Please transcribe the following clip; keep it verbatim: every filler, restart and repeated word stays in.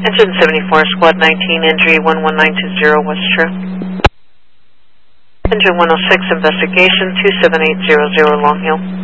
Engine seventy-four, Squad nineteen, injury one one nine two zero, what's true? Engine one oh six, investigation two seven eight zero zero, Long Hill.